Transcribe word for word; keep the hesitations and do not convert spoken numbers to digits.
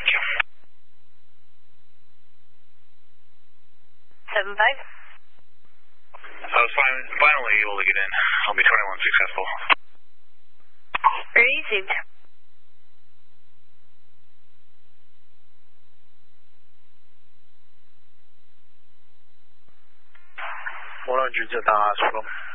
thank you. seven five. I was fin- finally able to get in. I'll be twenty-one successful. Received. one hundred就到阿苏龙。